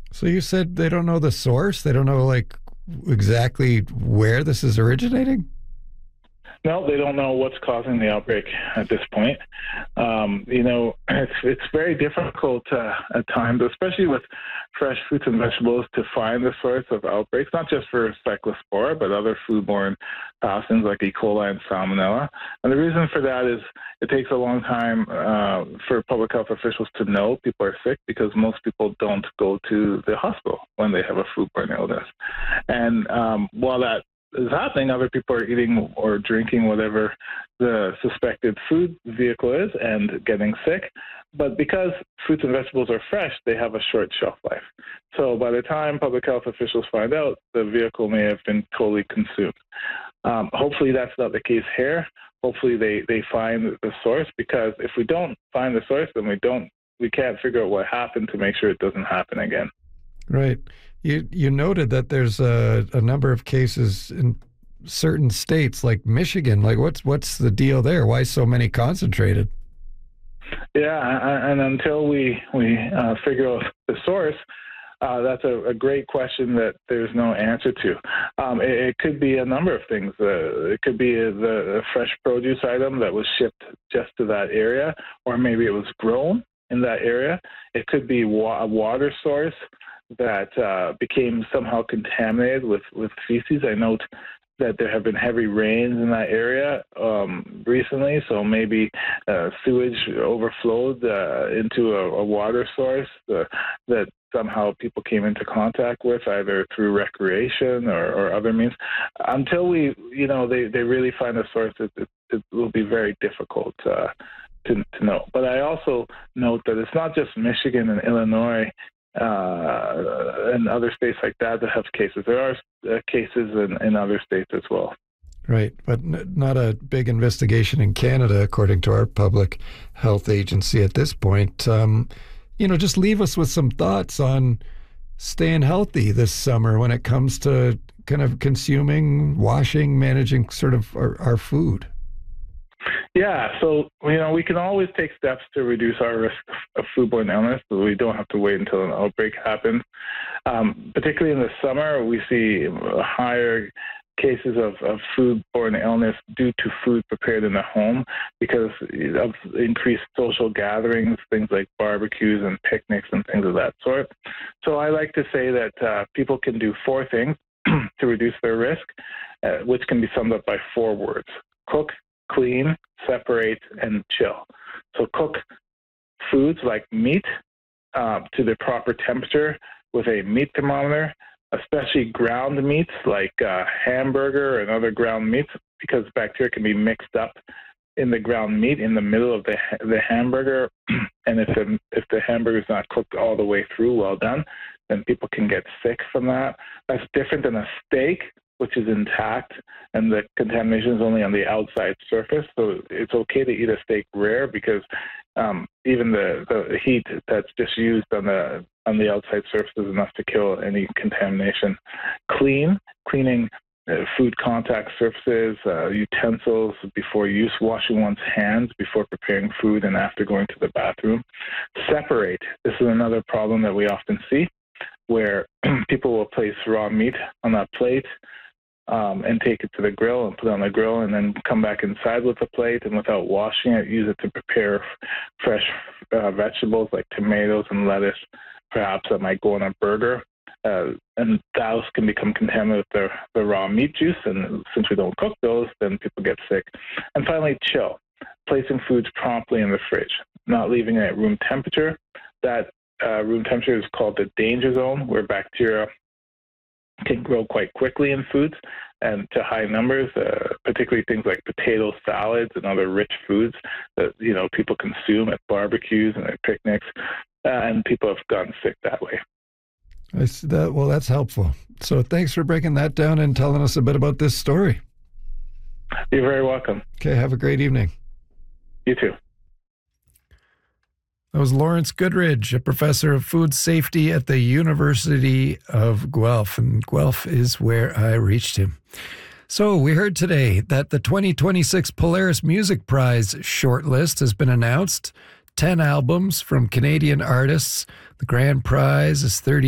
So you said they don't know the source? They don't know, like, exactly where this is originating? No, they don't know what's causing the outbreak at this point. It's very difficult at times, especially with fresh fruits and vegetables, to find the source of outbreaks, not just for Cyclospora, but other foodborne pathogens like E. coli and Salmonella. And the reason for that is it takes a long time for public health officials to know people are sick because most people don't go to the hospital when they have a foodborne illness. And while that is happening, other people are eating or drinking whatever the suspected food vehicle is and getting sick. But because fruits and vegetables are fresh, they have a short shelf life. So by the time public health officials find out, the vehicle may have been totally consumed. Hopefully that's not the case here. Hopefully they find the source, because if we don't find the source, then we can't figure out what happened to make sure it doesn't happen again. Right. You noted that there's a number of cases in certain states like Michigan. Like, what's the deal there? Why so many concentrated? Yeah, and until we figure out the source, that's a great question that there's no answer to. It could be a number of things. It could be the fresh produce item that was shipped just to that area, or maybe it was grown in that area. It could be a water source that became somehow contaminated with feces. I note that there have been heavy rains in that area recently, so maybe sewage overflowed into a water source that somehow people came into contact with, either through recreation or other means. Until they really find a source, it will be very difficult to know. But I also note that it's not just Michigan and Illinois and other states like that have cases. There are cases in other states as well. Right, but not a big investigation in Canada, according to our public health agency at this point. Just leave us with some thoughts on staying healthy this summer when it comes to kind of consuming, washing, managing sort of our food. Yeah, so we can always take steps to reduce our risk of foodborne illness, so we don't have to wait until an outbreak happens. Particularly in the summer, we see higher cases of foodborne illness due to food prepared in the home because of increased social gatherings, things like barbecues and picnics and things of that sort. So I like to say that people can do 4 things to reduce their risk, which can be summed up by 4 words: cook, clean, separate, and chill. So cook foods like meat to the proper temperature with a meat thermometer, especially ground meats like hamburger and other ground meats, because bacteria can be mixed up in the ground meat in the middle of the hamburger. And if the hamburger is not cooked all the way through, well done, then people can get sick from that. That's different than a steak, which is intact, and the contamination is only on the outside surface. So it's okay to eat a steak rare because even the heat that's just used on the outside surface is enough to kill any contamination. Cleaning food contact surfaces, utensils before use, washing one's hands before preparing food and after going to the bathroom. Separate. This is another problem that we often see, where people will place raw meat on a plate and take it to the grill and put it on the grill and then come back inside with the plate, and without washing it, use it to prepare fresh vegetables like tomatoes and lettuce, perhaps that might go on a burger. And those can become contaminated with the raw meat juice, and since we don't cook those, then people get sick. And finally, chill. Placing foods promptly in the fridge, not leaving it at room temperature. That room temperature is called the danger zone, where bacteria can grow quite quickly in foods and to high numbers, particularly things like potato salads and other rich foods that people consume at barbecues and at picnics, and people have gotten sick that way. I see that. Well, that's helpful. So thanks for breaking that down and telling us a bit about this story. You're very welcome. Okay, have a great evening. You too. That was Lawrence Goodridge, a professor of food safety at the University of Guelph, and Guelph is where I reached him. So we heard today that the 2026 Polaris Music Prize shortlist has been announced. 10 albums from Canadian artists. The grand prize is 30